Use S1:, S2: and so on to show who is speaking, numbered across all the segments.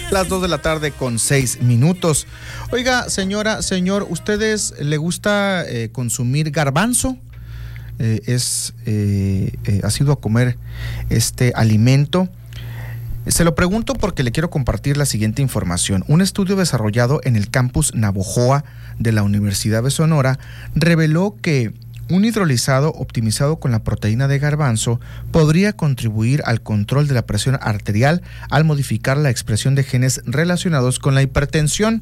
S1: Las 2 de la tarde con 6 minutos. Oiga, señora, señor, ¿ustedes le gusta consumir garbanzo? ¿Ha sido a comer este alimento? Se lo pregunto porque le quiero compartir la siguiente información. Un estudio desarrollado en el campus Navojoa de la Universidad de Sonora reveló que un hidrolizado optimizado con la proteína de garbanzo podría contribuir al control de la presión arterial al modificar la expresión de genes relacionados con la hipertensión,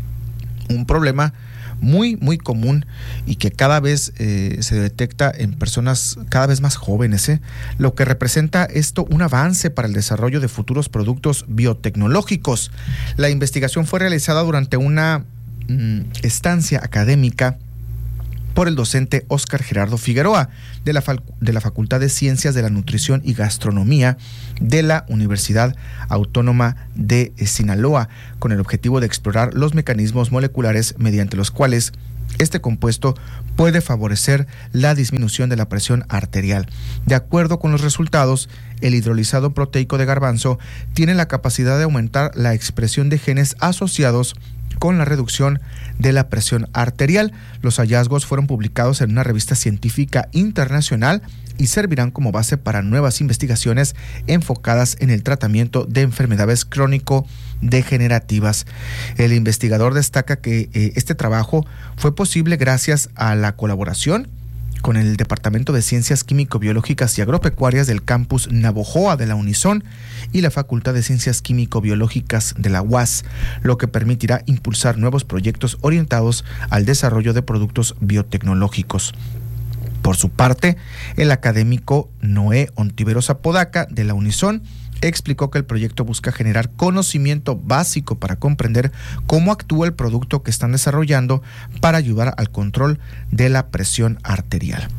S1: un problema muy común y que cada vez se detecta en personas cada vez más jóvenes, lo que representa esto un avance para el desarrollo de futuros productos biotecnológicos. La investigación fue realizada durante una estancia académica por el docente Óscar Gerardo Figueroa de la Facultad de Ciencias de la Nutrición y Gastronomía de la Universidad Autónoma de Sinaloa, con el objetivo de explorar los mecanismos moleculares mediante los cuales este compuesto puede favorecer la disminución de la presión arterial. De acuerdo con los resultados, el hidrolizado proteico de garbanzo tiene la capacidad de aumentar la expresión de genes asociados con la reducción de la presión arterial. Los hallazgos fueron publicados en una revista científica internacional y servirán como base para nuevas investigaciones enfocadas en el tratamiento de enfermedades crónico-degenerativas. El investigador destaca que este trabajo fue posible gracias a la colaboración con el Departamento de Ciencias Químico-Biológicas y Agropecuarias del campus Navojoa de la Unison y la Facultad de Ciencias Químico-Biológicas de la UAS, lo que permitirá impulsar nuevos proyectos orientados al desarrollo de productos biotecnológicos. Por su parte, el académico Noé Ontiveros Apodaca de la Unison explicó que el proyecto busca generar conocimiento básico para comprender cómo actúa el producto que están desarrollando para ayudar al control de la presión arterial.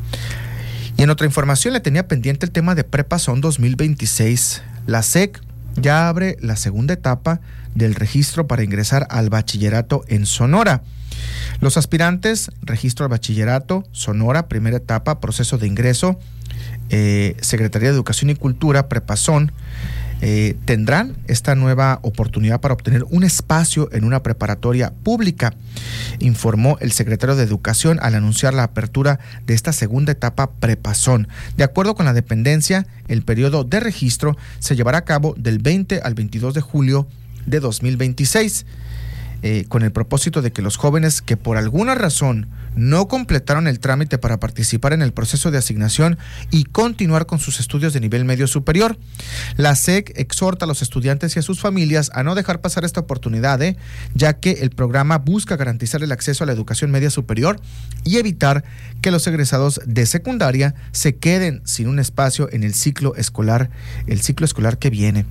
S1: Y en otra información le tenía pendiente el tema de Prepazón 2026. La SEC ya abre la segunda etapa del registro para ingresar al bachillerato en Sonora. Los aspirantes, registro al bachillerato, Sonora, primera etapa, proceso de ingreso, Secretaría de Educación y Cultura, Prepazón, tendrán esta nueva oportunidad para obtener un espacio en una preparatoria pública, informó el secretario de Educación al anunciar la apertura de esta segunda etapa Prepazón. De acuerdo con la dependencia, el periodo de registro se llevará a cabo del 20 al 22 de julio de 2026. Con el propósito de que los jóvenes que por alguna razón no completaron el trámite para participar en el proceso de asignación y continuar con sus estudios de nivel medio superior. La SEC exhorta a los estudiantes y a sus familias a no dejar pasar esta oportunidad, ya que el programa busca garantizar el acceso a la educación media superior y evitar que los egresados de secundaria se queden sin un espacio en el ciclo escolar que viene.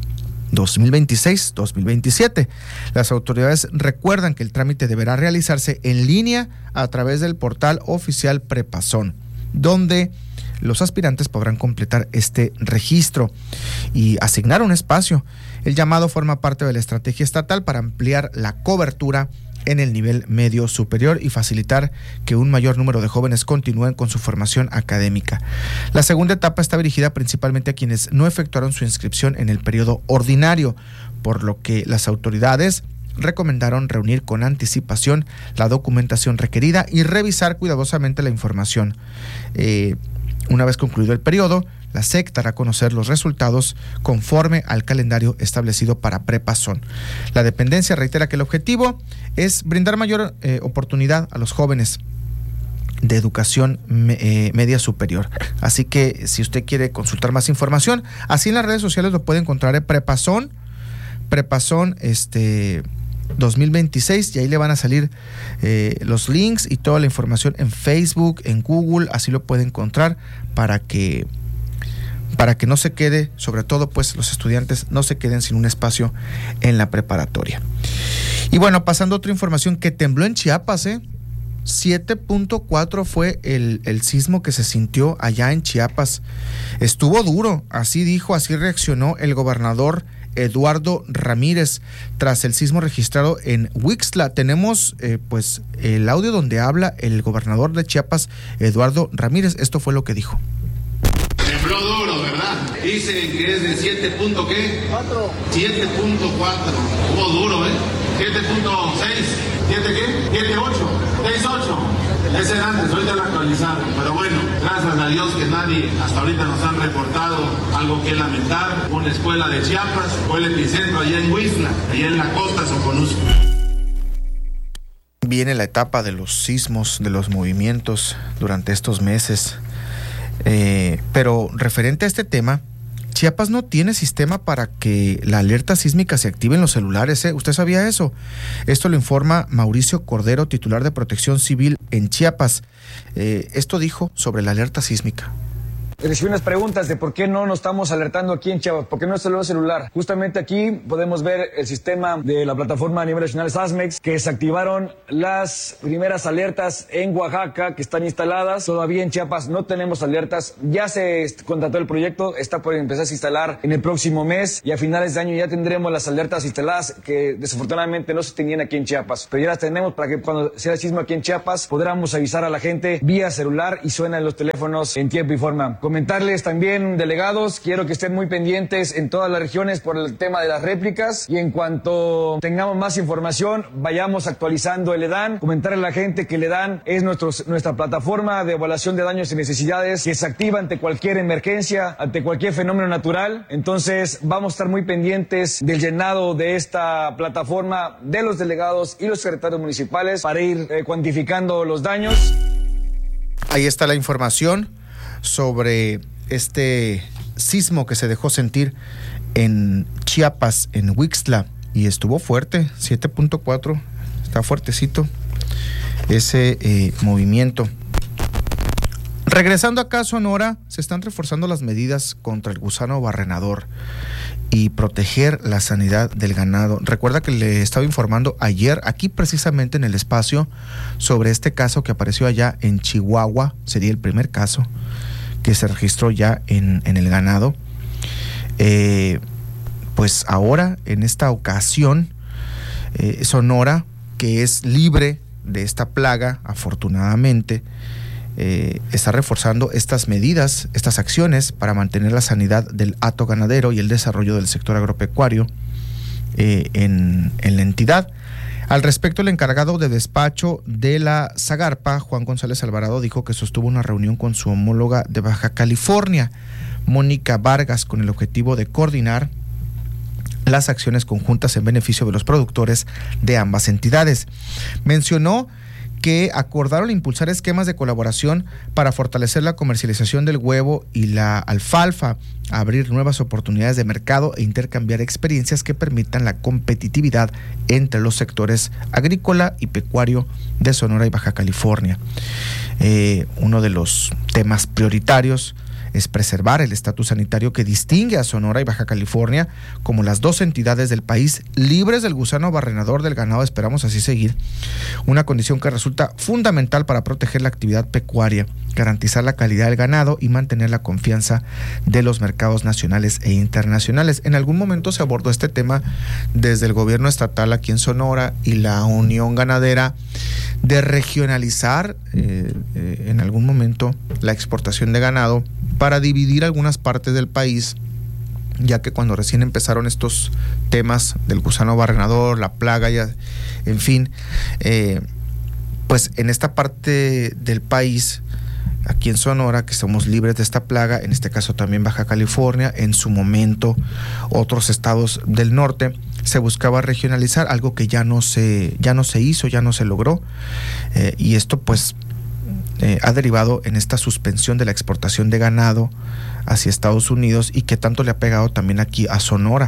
S1: 2026-2027. Las autoridades recuerdan que el trámite deberá realizarse en línea a través del portal oficial Prepazón, donde los aspirantes podrán completar este registro y asignar un espacio. El llamado forma parte de la estrategia estatal para ampliar la cobertura en el nivel medio superior y facilitar que un mayor número de jóvenes continúen con su formación académica. La segunda etapa está dirigida principalmente a quienes no efectuaron su inscripción en el periodo ordinario, por lo que las autoridades recomendaron reunir con anticipación la documentación requerida y revisar cuidadosamente la información. Una vez concluido el periodo, la SEC dará a conocer los resultados conforme al calendario establecido para Prepazón. La dependencia reitera que el objetivo es brindar mayor oportunidad a los jóvenes de educación media superior. Así que si usted quiere consultar más información, así en las redes sociales lo puede encontrar en Prepazón 2026, y ahí le van a salir los links y toda la información en Facebook, en Google, así lo puede encontrar para que no se quede, sobre todo pues los estudiantes no se queden sin un espacio en la preparatoria. Y bueno, pasando a otra información que tembló en Chiapas, 7.4 fue el sismo que se sintió allá en Chiapas. Estuvo duro, así reaccionó el gobernador Eduardo Ramírez tras el sismo registrado en Huixtla. Tenemos pues el audio donde habla el gobernador de Chiapas, Eduardo Ramírez. Esto fue lo que dijo.
S2: Tembló duro, ¿verdad? Dice que es de 7 punto ¿qué? 4. 7.4. Hubo duro, 7.6. 7 qué? 7.8. 6.8. Ese era antes, ahorita lo actualizaron. Pero bueno, gracias a Dios que nadie hasta ahorita nos han reportado algo que lamentar. Una escuela de Chiapas fue el epicentro allá en Huixla, allá en la costa Soconusco.
S1: Viene la etapa de los sismos, de los movimientos durante estos meses. Pero referente a este tema, Chiapas no tiene sistema para que la alerta sísmica se active en los celulares. ¿Usted sabía eso? Esto lo informa Mauricio Cordero, titular de Protección Civil en Chiapas. Esto dijo sobre la alerta sísmica.
S3: Recibí unas preguntas de por qué no nos estamos alertando aquí en Chiapas, por qué no es el celular. Justamente aquí podemos ver el sistema de la plataforma a nivel nacional SASMEX, que se activaron las primeras alertas en Oaxaca que están instaladas. Todavía en Chiapas no tenemos alertas. Ya se contrató el proyecto, está por empezar a instalar en el próximo mes y a finales de año ya tendremos las alertas instaladas que desafortunadamente no se tenían aquí en Chiapas. Pero ya las tenemos para que cuando sea el sismo aquí en Chiapas podamos avisar a la gente vía celular y suenan los teléfonos en tiempo y forma. Comentarles también, delegados, quiero que estén muy pendientes en todas las regiones por el tema de las réplicas y en cuanto tengamos más información, vayamos actualizando el EDAN. Comentarle a la gente que el EDAN es nuestra plataforma de evaluación de daños y necesidades que se activa ante cualquier emergencia, ante cualquier fenómeno natural. Entonces, vamos a estar muy pendientes del llenado de esta plataforma de los delegados y los secretarios municipales para ir cuantificando los daños.
S1: Ahí está la información sobre este sismo que se dejó sentir en Chiapas, en Huixla, y estuvo fuerte, 7.4, está fuertecito ese movimiento. Regresando acá a Sonora, se están reforzando las medidas contra el gusano barrenador y proteger la sanidad del ganado. Recuerda que le estaba informando ayer, aquí precisamente en el espacio, sobre este caso que apareció allá en Chihuahua. Sería el primer caso que se registró ya en el ganado. Pues ahora, en esta ocasión, Sonora, que es libre de esta plaga, afortunadamente, está reforzando estas medidas, estas acciones para mantener la sanidad del hato ganadero y el desarrollo del sector agropecuario en la entidad. Al respecto, el encargado de despacho de la Zagarpa, Juan González Alvarado, dijo que sostuvo una reunión con su homóloga de Baja California, Mónica Vargas, con el objetivo de coordinar las acciones conjuntas en beneficio de los productores de ambas entidades. Mencionó que acordaron impulsar esquemas de colaboración para fortalecer la comercialización del huevo y la alfalfa, abrir nuevas oportunidades de mercado e intercambiar experiencias que permitan la competitividad entre los sectores agrícola y pecuario de Sonora y Baja California. Uno de los temas prioritarios es preservar el estatus sanitario que distingue a Sonora y Baja California como las dos entidades del país libres del gusano barrenador del ganado. Esperamos así seguir, una condición que resulta fundamental para proteger la actividad pecuaria, garantizar la calidad del ganado y mantener la confianza de los mercados nacionales e internacionales. En algún momento se abordó este tema desde el gobierno estatal aquí en Sonora y la Unión Ganadera de regionalizar en algún momento la exportación de ganado para dividir algunas partes del país, ya que cuando recién empezaron estos temas del gusano barrenador, la plaga, en fin, pues en esta parte del país, aquí en Sonora, que somos libres de esta plaga, en este caso también Baja California, en su momento otros estados del norte, se buscaba regionalizar, algo que ya no se hizo, ya no se logró, y esto pues ha derivado en esta suspensión de la exportación de ganado hacia Estados Unidos y que tanto le ha pegado también aquí a Sonora.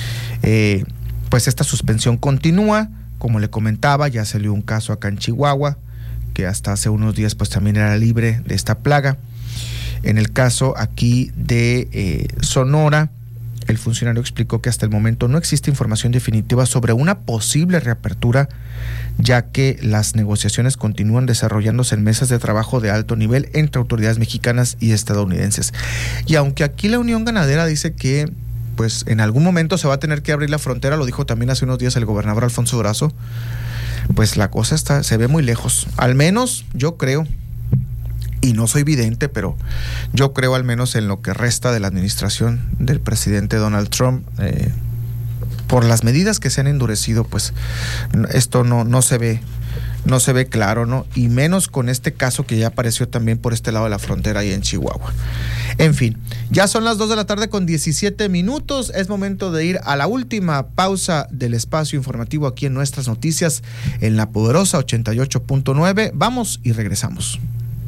S1: Pues esta suspensión continúa, como le comentaba, ya salió un caso acá en Chihuahua, que hasta hace unos días pues también era libre de esta plaga. En el caso aquí de Sonora, el funcionario explicó que hasta el momento no existe información definitiva sobre una posible reapertura, ya que las negociaciones continúan desarrollándose en mesas de trabajo de alto nivel entre autoridades mexicanas y estadounidenses. Y aunque aquí la Unión Ganadera dice que pues en algún momento se va a tener que abrir la frontera, lo dijo también hace unos días el gobernador Alfonso Durazo, pues la cosa se ve muy lejos, al menos yo creo. y no soy vidente, pero yo creo al menos en lo que resta de la administración del presidente Donald Trump, por las medidas que se han endurecido, pues esto no se ve claro, ¿no? Y menos con este caso que ya apareció también por este lado de la frontera ahí en Chihuahua. En fin, ya son las 2:17 p.m. Es momento de ir a la última pausa del espacio informativo aquí en Nuestras Noticias en la poderosa 88.9. Vamos y regresamos.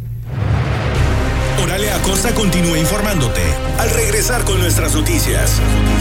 S4: Oralia Acosta continúa informándote al regresar con Nuestras Noticias.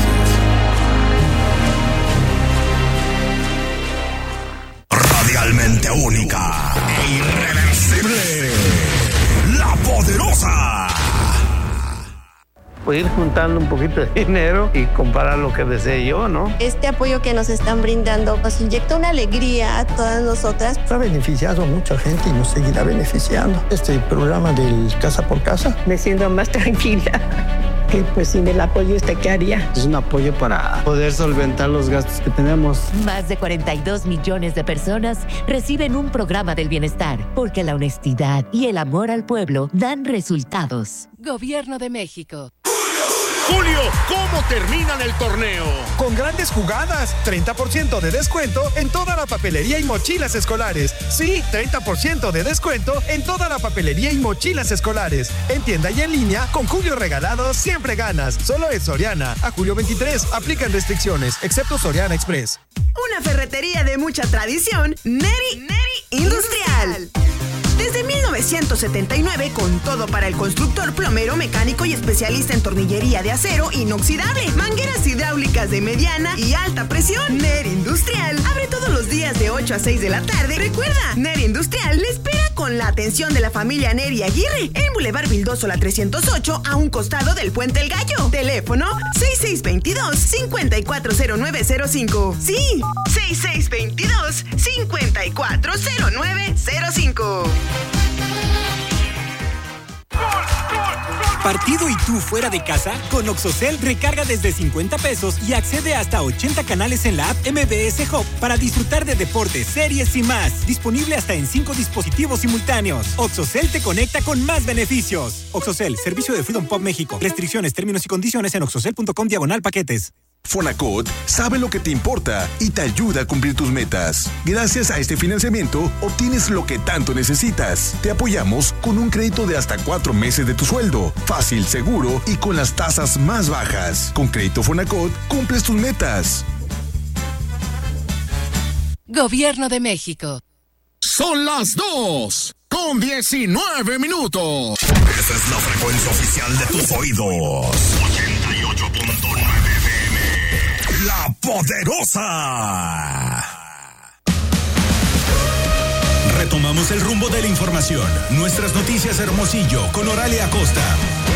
S4: Radialmente única e irreversible, La Poderosa.
S5: Pues ir juntando un poquito de dinero y comprar lo que desee yo, ¿no?
S6: Este apoyo que nos están brindando nos inyecta una alegría a todas nosotras.
S7: Ha beneficiado a mucha gente y nos seguirá beneficiando. Este programa del Casa por Casa.
S8: Me siento más tranquila. Que pues sin el apoyo, ¿qué haría?
S9: Es un apoyo para poder solventar los gastos que tenemos.
S10: Más de 42 millones de personas reciben un programa del bienestar, porque la honestidad y el amor al pueblo dan resultados.
S11: Gobierno de México.
S12: Julio, ¿cómo terminan el torneo?
S13: Con grandes jugadas, 30% de descuento en toda la papelería y mochilas escolares. Sí, 30% de descuento en toda la papelería y mochilas escolares. En tienda y en línea, con Julio regalado, siempre ganas. Solo es Soriana. A julio 23, aplican restricciones, excepto Soriana Express.
S14: Una ferretería de mucha tradición, Neri Industrial. Desde 1979, con todo para el constructor, plomero, mecánico y especialista en tornillería de acero inoxidable, mangueras hidráulicas de mediana y alta presión. Neri Industrial abre todos los días de 8 a 6 de la tarde. Recuerda, Neri Industrial le espera con la atención de la familia Neri Aguirre en Boulevard Vildósola 308, a un costado del Puente El Gallo. Teléfono 6622-540905. Sí, 6622-540905.
S15: ¿Partido y tú fuera de casa? Con Oxocel recarga desde 50 pesos y accede hasta 80 canales en la app MBS Hub para disfrutar de deportes, series y más. Disponible hasta en 5 dispositivos simultáneos. Oxocel te conecta con más beneficios. Oxocel, servicio de Freedom Pop México. Restricciones, términos y condiciones en oxocel.com/paquetes.
S4: Fonacot sabe lo que te importa y te ayuda a cumplir tus metas. Gracias a este financiamiento, obtienes lo que tanto necesitas. Te apoyamos con un crédito de hasta 4 meses de tu sueldo. Fácil, seguro y con las tasas más bajas. Con Crédito Fonacot, cumples tus metas.
S11: Gobierno de México.
S12: Son las 2:19.
S4: Esa es la frecuencia oficial de tus oídos. 88.9 FM. La Poderosa. Retomamos el rumbo de la información. Nuestras Noticias Hermosillo con Oralia Acosta.